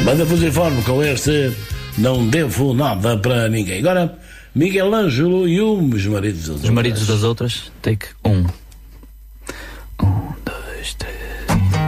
Banda Fusiforme com este Não Devo Nada para Ninguém. Agora, Miguel Ângelo e Os Maridos das Outras. Os Maridos das Outras, take 1. 1, 2, 3.